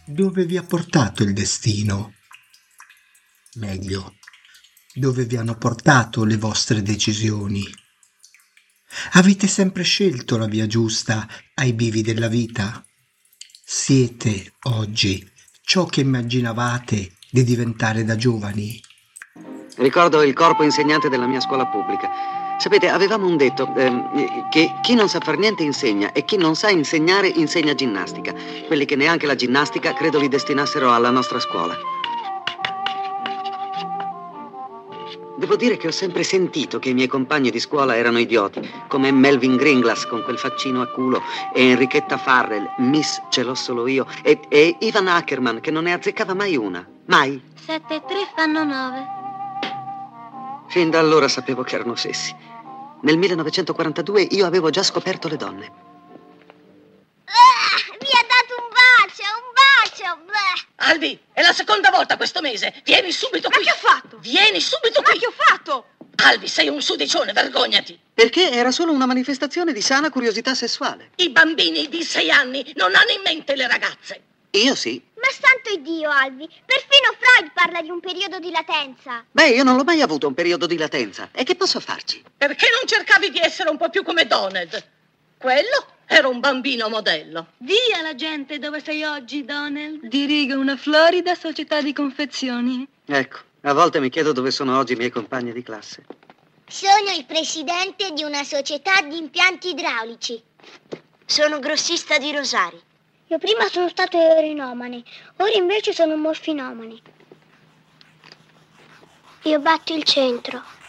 Dove vi ha portato il destino? Meglio, dove vi hanno portato le vostre decisioni? Avete sempre scelto la via giusta ai bivi della vita? Siete oggi ciò che immaginavate di diventare da giovani? Ricordo il corpo insegnante della mia scuola pubblica. Sapete, avevamo un detto, che chi non sa far niente insegna e chi non sa insegnare insegna ginnastica. Quelli che neanche la ginnastica credo li destinassero alla nostra scuola. Devo dire che ho sempre sentito che i miei compagni di scuola erano idioti, come Melvin Gringlas con quel faccino a culo, e Enrichetta Farrell, Miss ce l'ho solo io, e Ivan Ackerman che non ne azzeccava mai una. Mai. 7 e 3 fanno 9. Fin da allora sapevo che erano sessi. Nel 1942 io avevo già scoperto le donne. Mi ha dato un bacio, bleh. Albi, è la seconda volta questo mese. Vieni subito qui. Ma che ho fatto? Vieni subito Ma qui. che ho fatto? Albi, sei un sudicione, vergognati. Perché era solo una manifestazione di sana curiosità sessuale. I bambini di 6 anni non hanno in mente le ragazze. Io sì. Ma santo Dio, Albi, perfino Freud parla di un periodo di latenza. Beh, io non l'ho mai avuto un periodo di latenza. E che posso farci? Perché non cercavi di essere un po' più come Donald? Quello era un bambino modello. Via la gente dove sei oggi, Donald. Dirigo una florida società di confezioni. Ecco, a volte mi chiedo dove sono oggi i miei compagni di classe. Sono il presidente di una società di impianti idraulici. Sono grossista di rosari. Io prima sono stato eroinomane, ora invece sono morfinomane. Io batto il centro.